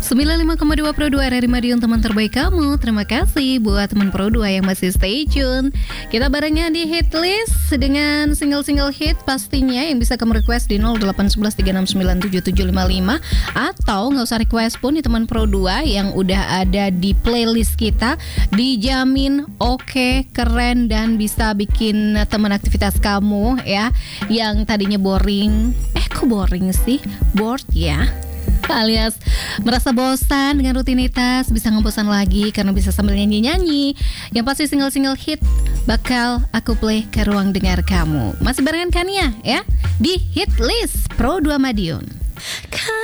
95,2 Pro 2 RRI Madiun, teman terbaik kamu. Terima kasih buat teman Pro 2 yang masih stay tune. Kita barengnya di hit list dengan single-single hit pastinya yang bisa kamu request di 081136977755. Atau gak usah request pun nih teman Pro 2 yang udah ada di playlist kita. Dijamin oke, keren, dan bisa bikin teman aktivitas kamu ya yang tadinya boring. Kok boring sih? Bored ya, alias merasa bosan dengan rutinitas, bisa ngebosan lagi karena bisa sambil nyanyi-nyanyi. Yang pasti single-single hit bakal aku play ke ruang dengar kamu. Masih barengan Kania ya di Hit List Pro 2 Madiun.